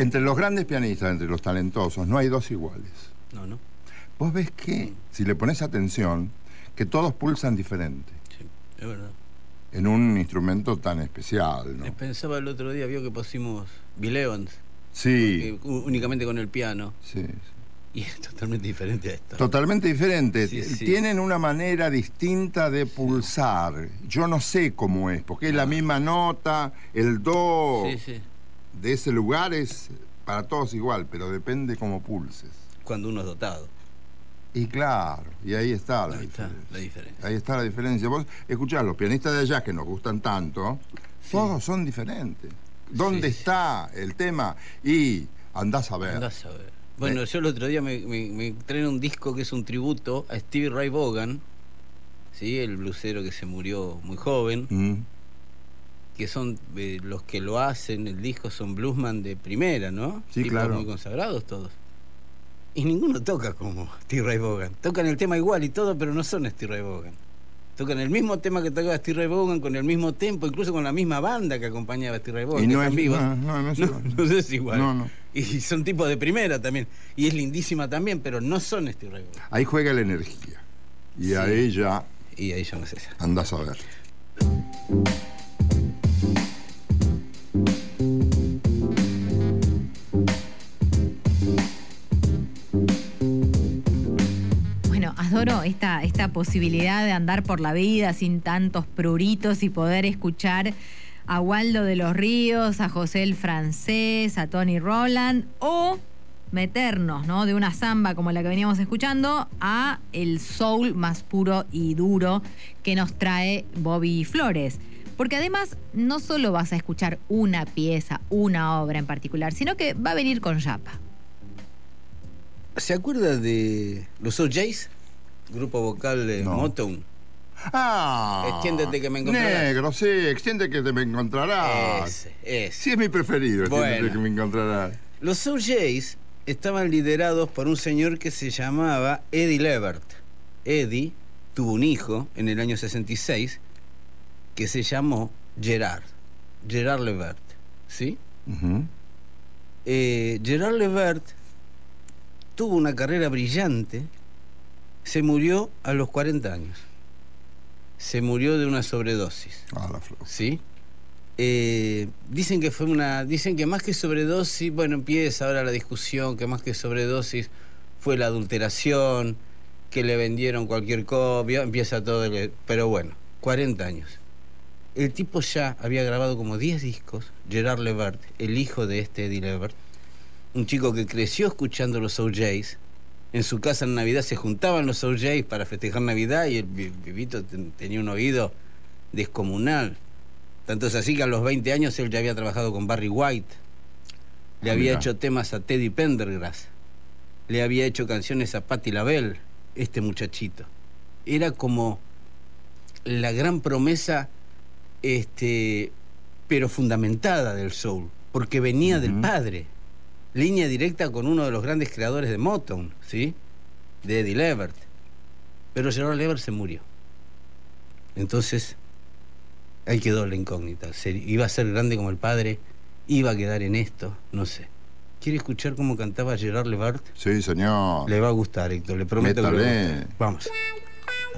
Entre los grandes pianistas, entre los talentosos, no hay dos iguales. No. Vos ves que, si le pones atención, que todos pulsan diferente. Sí, es verdad. En un instrumento tan especial, ¿no? Pensaba el otro día, vio que pusimos Bill Evans. Sí. Únicamente con el piano. Sí. Y es totalmente diferente a esto. Totalmente diferente. Sí. Tienen una manera distinta de pulsar. Yo no sé cómo es, porque es la misma nota, el do de ese lugar es para todos igual, pero depende cómo pulses. Cuando uno es dotado. Y claro, y ahí está la diferencia. Ahí está la diferencia. Vos escuchás, los pianistas de jazz que nos gustan tanto, todos son diferentes. ¿Dónde está el tema? Y andás a ver. Bueno, yo el otro día me traen un disco que es un tributo a Stevie Ray Vaughan, ¿sí? El blusero que se murió muy joven, que son los que lo hacen, el disco son bluesman de primera, ¿no? Sí, tipos claro. muy consagrados todos. Y ninguno toca como Stevie Ray Vaughan. Tocan el tema igual y todo, pero no son Stevie Ray Vaughan. Tocan el mismo tema que tocaba Stevie Ray Vaughan, con el mismo tempo, incluso con la misma banda que acompañaba a Stevie Ray Vaughan. Y que no están es vivos. No Es igual. No. Y son tipos de primera también. Y es lindísima también, pero no son Stevie Ray Vaughan. Ahí juega la energía. Y a ella... Y ahí ya no sé. Andás a ver. Adoro esta posibilidad de andar por la vida sin tantos pruritos y poder escuchar a Waldo de los Ríos, a José el Francés, a Tony Roland, o meternos, ¿no?, de una samba como la que veníamos escuchando a el soul más puro y duro que nos trae Bobby Flores. Porque además no solo vas a escuchar una pieza, una obra en particular, sino que va a venir con yapa. ¿Se acuerda de los OJs? Grupo vocal de Motown. Extiéndete que me encontrarás. Negro, sí, extiende que te me encontrarás. Ese. Sí, es mi preferido, extiéndete que me encontrarás. Los OJs estaban liderados por un señor que se llamaba Eddie Levert. Eddie tuvo un hijo en el año 66 que se llamó Gerard Levert, ¿sí? Gerard Levert tuvo una carrera brillante. Se murió a los 40 años. Se murió de una sobredosis. ¿Sí? Dicen que más que sobredosis, bueno, empieza ahora la discusión, que más que sobredosis fue la adulteración, que le vendieron cualquier copia, empieza todo, pero bueno, 40 años. El tipo ya había grabado como 10 discos, Gerard Levert, el hijo de Eddie Levert, un chico que creció escuchando los OJs. En su casa en Navidad se juntaban los OJs para festejar Navidad y el pibito tenía un oído descomunal. Tanto es así que a los 20 años él ya había trabajado con Barry White, le había hecho temas a Teddy Pendergrass, le había hecho canciones a Patti LaBelle, este muchachito. Era como la gran promesa, pero fundamentada del soul, porque venía del padre. Línea directa con uno de los grandes creadores de Motown, ¿sí? De Eddie Levert. Pero Gerard Levert se murió. Entonces, ahí quedó la incógnita. ¿Iba a ser grande como el padre? ¿Iba a quedar en esto? No sé. ¿Quiere escuchar cómo cantaba Gerard Levert? Sí, señor. Le va a gustar, Héctor. Le prometo que le va a gustar. Vamos.